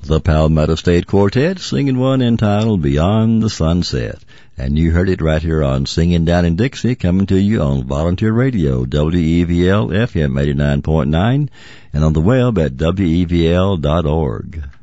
The Palmetto State Quartet singing one entitled Beyond the Sunset. And you heard it right here on Singing Down in Dixie, coming to you on Volunteer Radio, WEVL FM 89.9, and on the web at WEVL.org.